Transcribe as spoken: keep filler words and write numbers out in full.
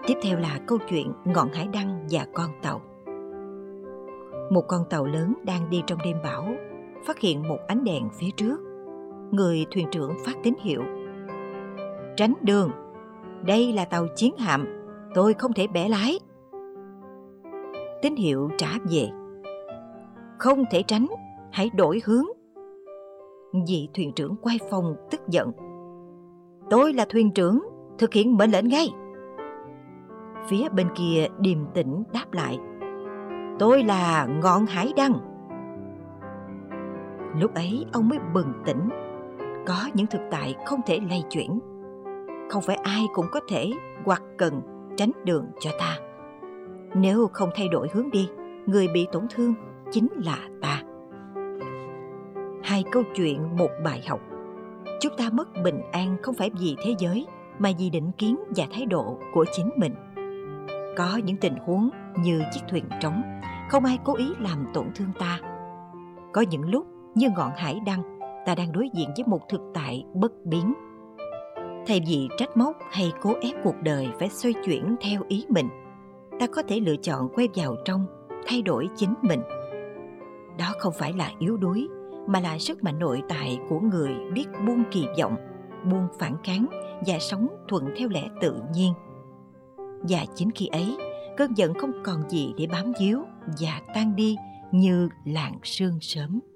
Tiếp theo là câu chuyện Ngọn hải đăng và con tàu. Một con tàu lớn đang đi trong đêm bão, phát hiện một ánh đèn phía trước. Người thuyền trưởng phát tín hiệu: tránh đường, đây là tàu chiến hạm, tôi không thể bẻ lái. Tín hiệu trả về: không thể tránh, hãy đổi hướng. Vị thuyền trưởng quay phòng tức giận: tôi là thuyền trưởng, thực hiện mệnh lệnh ngay. Phía bên kia điềm tĩnh đáp lại: tôi là Ngọn hải đăng. Lúc ấy ông mới bừng tỉnh, có những thực tại không thể lay chuyển. Không phải ai cũng có thể hoặc cần tránh đường cho ta. Nếu không thay đổi hướng đi, người bị tổn thương chính là ta. Hai câu chuyện một bài học. Chúng ta mất bình an không phải vì thế giới, mà vì định kiến và thái độ của chính mình. Có những tình huống như chiếc thuyền trống, không ai cố ý làm tổn thương ta. Có những lúc như ngọn hải đăng, ta đang đối diện với một thực tại bất biến. Thay vì trách móc hay cố ép cuộc đời phải xoay chuyển theo ý mình, ta có thể lựa chọn quay vào trong, thay đổi chính mình. Đó không phải là yếu đuối, mà là sức mạnh nội tại của người biết buông kỳ vọng, buông phản kháng và sống thuận theo lẽ tự nhiên. Và chính khi ấy, cơn giận không còn gì để bám víu và tan đi như làn sương sớm.